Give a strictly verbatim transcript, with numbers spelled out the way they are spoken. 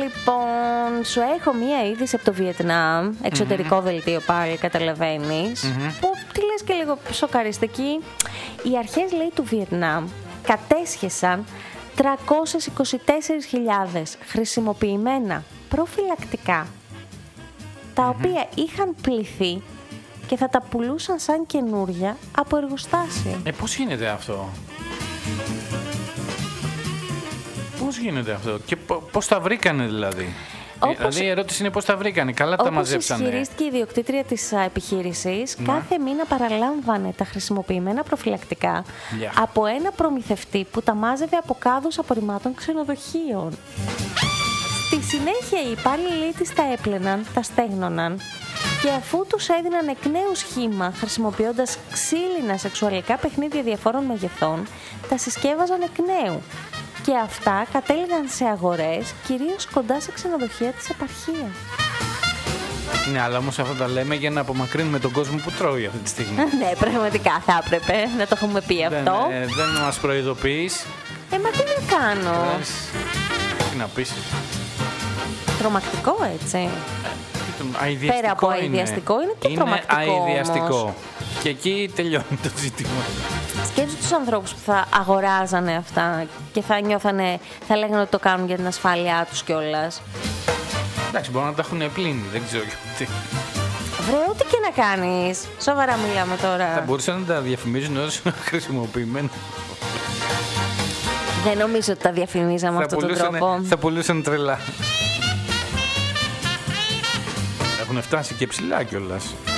Λοιπόν, σου έχω μία είδηση από το Βιετνάμ, εξωτερικό mm-hmm. δελτίο πάλι, καταλαβαίνεις, mm-hmm. που τη λες και λίγο σοκαριστική. Οι αρχές, λέει, του Βιετνάμ κατέσχεσαν τριακόσιες είκοσι τέσσερις χιλιάδες χρησιμοποιημένα προφυλακτικά, τα mm-hmm. οποία είχαν πληθεί και θα τα πουλούσαν σαν καινούρια από εργοστάσια. Ε, πώς γίνεται αυτό? Πώς γίνεται αυτό και πώς τα βρήκανε δηλαδή? Όπως, δηλαδή η ερώτηση είναι πώς τα βρήκανε, καλά τα μαζέψανε. Όπως ισχυρίστηκε η ιδιοκτήτρια της επιχείρησης, να. κάθε μήνα παραλάμβανε τα χρησιμοποιημένα προφυλακτικά yeah. από ένα προμηθευτή που τα μάζευε από κάδους απορριμμάτων ξενοδοχείων. Στη συνέχεια οι υπάλληλοι της τα έπλαιναν, τα στέγνωναν και αφού τους έδιναν εκ νέου σχήμα χρησιμοποιώντας ξύλινα σεξουαλικά παιχνίδια διαφόρων μεγεθών, τα συσκεύαζαν εκ νέου. Και αυτά κατέληγαν σε αγορές, κυρίως κοντά σε ξενοδοχεία της επαρχίας. Ναι, αλλά όμως αυτά τα λέμε για να απομακρύνουμε τον κόσμο που τρώει αυτή τη στιγμή. Ναι, πραγματικά θα έπρεπε να το έχουμε πει δεν, αυτό. Ε, δεν μας προειδοποιείς. Ε, μα τι να κάνω. Λες, τι να πεις. Τρομακτικό, έτσι. Ε, αηδιαστικό Πέρα από είναι. αηδιαστικό είναι και είναι τρομακτικό αηδιαστικό. όμως. Και εκεί τελειώνει το ζήτημα. Σκέψου τους ανθρώπους που θα αγοράζανε αυτά και θα νιώθανε, θα λέγανε ότι το κάνουν για την ασφάλειά τους κιόλας. Εντάξει, μπορεί να τα έχουν πλύνει, δεν ξέρω γιατί. Βρε, ό,τι και να κάνεις. Σοβαρά μιλάμε τώρα. Θα μπορούσαν να τα διαφημίζουν ως χρησιμοποιημένα. Δεν νομίζω ότι τα διαφημίζαμε με αυτόν τον τρόπο. Θα πουλούσαν τρελά. Έχουν φτάσει και ψηλά κιόλας.